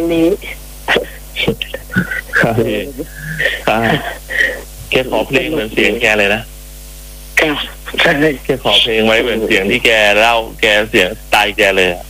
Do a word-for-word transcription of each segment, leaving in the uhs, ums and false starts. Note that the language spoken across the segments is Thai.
งนี้ครับพี่อ่าแกขอเพลงเหมือนเสียงแกเลยนะค่ะใช่แกขอเพลงไว้เหมือนเสียงที่แกเล่าแกเสียงสไตล์แกเลยอะ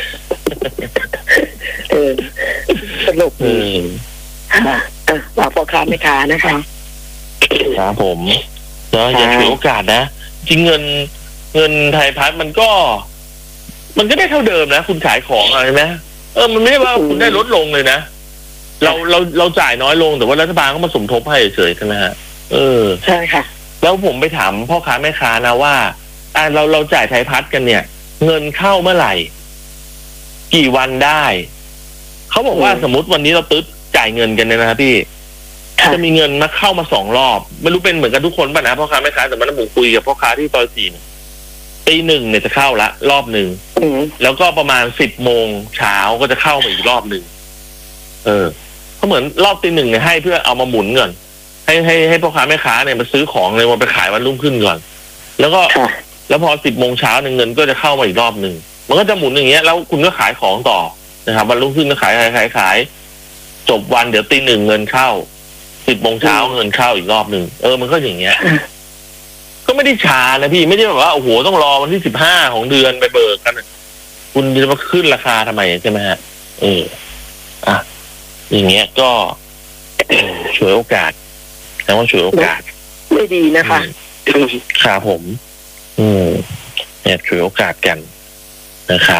เออสนุกเอดีอค่ะอ่ะฝากพ่อค้าแม่ค้านะคะครับผมเนาะอย่าถือโอกาสนะจริงเงินเงินไทยพัฒน์มันก็ มันก็ได้เท่าเดิมนะคุณขายของอะไรไหมเออมันไม่ได้ว่าคุณได้ลดลงเลยนะเราเราเราจ่ายน้อยลงแต่ว่ารัฐบาลก็มาสมทบให้เฉยๆใช่ไหมฮะเออใช่ค่ะแล้วผมไปถามพ่อค้าแม่ค้านะว่าอ่าเราเราจ่ายไทยพัฒน์กันเนี่ย เงินเข้าเมื่อไหร่ กี่วันได้เขาบอกว่าสมมติวันนี้เราตึ๊ดจ่ายเงินกันเนี่ยนะครับพี่จะมีเงินมาเข้ามาสองรอบไม่รู้เป็นเหมือนกันทุกคนป่ะนะพ่อค้าแม่ค้าแต่มันผมคุยกับพ่อค้าที่ซอยสี่ตีหนึ่งเนี่ยจะเข้าละรอบหนึ่งแล้วก็ประมาณสิบโมงเช้าก็จะเข้ามาอีกรอบหนึ่งเออเขาเหมือนรอบตีหนึ่งเนี่ยให้เพื่อเอามาหมุนก่อนให้ให้ให้พ่อค้าแม่ค้าเนี่ยมาซื้อของเลยมาไปขายวันรุ่งขึ้นก่อน แล้วก็แล้วพอสิบโมงเช้าเงินก็จะเข้ามาอีกรอบหนึ่งมันก็จะหมุนอย่างเงี้ยแล้วคุณก็ขายของต่อนะครับวันรุ่งขึ้นก็ขายขายขายขายจบวันเดี๋ยวตีหนึ่งเงินเข้าสิบโมงเช้าเงินเข้าอีกรอบหนึ่งเออมันก็อย่างเงี้ยก็ไม่ได้ช้านะพี่ไม่ได้แบบว่าโอ้โหต้องรอวันที่สิบห้าของเดือนไปเบิกกันคุณจะมาขึ้นราคาทำไมใช่ไหมฮะเอออ่ะอย่างเงี้ยก็ฉวยโอกาสแต่ว่าฉวยโอกาสไม่ดีนะคะครับผม อืมเนี่ยฉวยโอกาสกันนะครับ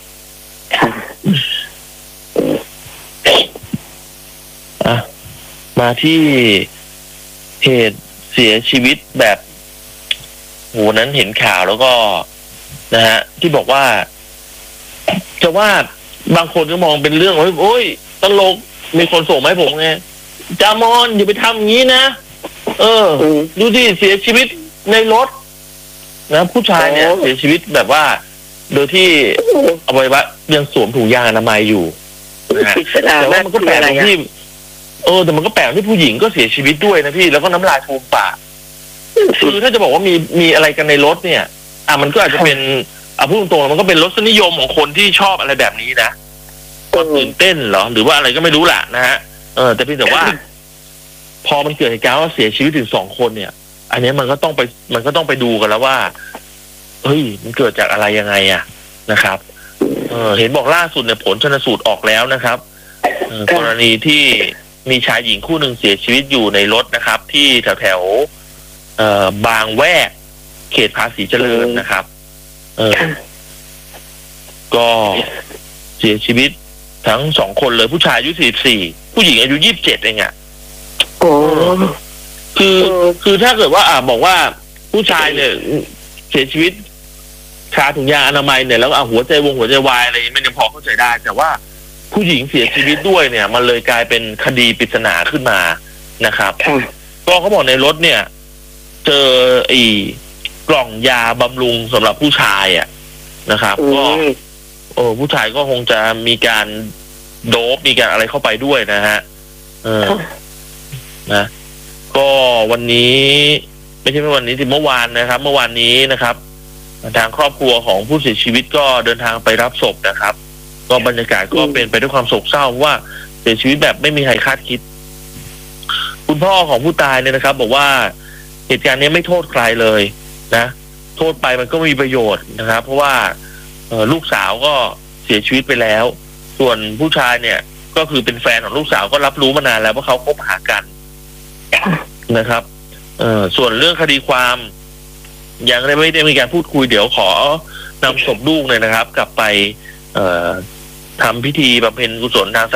อ่ะมาที่เหตุเสียชีวิตแบบโหนั้นเห็นข่าวแล้วก็นะฮะที่บอกว่าจะว่าบางคนก็มองเป็นเรื่องว่าโอ้ยตลกมีคนส่งมาให้ผมไงจามอนอย่าไปทำอย่างนี้นะเออดูที่เสียชีวิตในรถนะผู้ชายเนี่ยเสียชีวิตแบบว่าโดยที่อวัยวะยังสวมถุงยางอนามัยอยู่นะฮะแต่ว่ามันก็แปลกตรงที่เออแต่มันก็แปลกที่ผู้หญิงก็เสียชีวิตด้วยนะพี่แล้วก็น้ำลายฟูมปากคือถ้าจะบอกว่ามีมีอะไรกันในรถเนี่ยอ่ะมันก็อาจจะเป็นอ่ะพูดตรงๆมันก็เป็นรสนิยมของคนที่ชอบอะไรแบบนี้นะก็ตื่นเต้นเหรอหรือว่าอะไรก็ไม่รู้แหละนะฮะเออแต่เพียงแต่ว่าพอมันเกิดเหตุการณ์ว่าเสียชีวิตถึงสองคนเนี่ยอันนี้มันก็ต้องไปมันก็ต้องไปดูกันแล้วว่าเฮ้ยมันเกิดจากอะไรยังไงอะนะครับเออเห็นบอกล่าสุดเนี่ยผลชันสูตรออกแล้วนะครับกรณีที่มีชายหญิงคู่หนึ่งเสียชีวิตอยู่ในรถนะครับที่แถวแถวเอ่อบางแวกเขตภาษีเจริญนะครับเออก็เสียชีวิตทั้งสองคนเลยผู้ชายอายุสี่สิบสี่ผู้หญิงอายุยี่สิบเจ็ดเองอ่ะโอ้คือคือถ้าเกิดว่าอ่าบอกว่าผู้ชายเนี่ยเสียชีวิตคาถุงยางอนามัยเนี่ยแล้วอ่ะหัวใจวงหัวใจวายอะไรมันยังพอเข้าใจได้แต่ว่าผู้หญิงเสียชีวิตด้วยเนี่ยมันเลยกลายเป็นคดีปริศนาขึ้นมานะครับก็เขาบอกในรถเนี่ยเจอไอ้กล่องยาบำรุงสำหรับผู้ชายอ่ะนะครับก็โอ้ผู้ชายก็คงจะมีการโดปมีการอะไรเข้าไปด้วยนะฮะเออนะก็วันนี้ไม่ใช่วันนี้สิเมื่อวานนะครับเมื่อวานนี้นะครับทางครอบครัวของผู้เสียชีวิตก็เดินทางไปรับศพนะครับก็บรรยากาศก็เป็นไปด้วยความโศกเศร้าว่าเสียชีวิตแบบไม่มีใครคาดคิดคุณพ่อของผู้ตายเนี่ยนะครับบอกว่าเหตุการณ์นี้ไม่โทษใครเลยนะโทษไปมันก็ไม่มีประโยชน์นะครับเพราะว่าลูกสาวก็เสียชีวิตไปแล้วส่วนผู้ชายเนี่ยก็คือเป็นแฟนของลูกสาวก็รับรู้มานานแล้วว่าเขาคบหากันนะครับเอ่อส่วนเรื่องคดีความยังไม่ได้มีการพูดคุยเดี๋ยวขอนำศพลูกเนี่ยนะครับกลับไปเอ่อทำพิธีบำเพ็ญกุศลทาง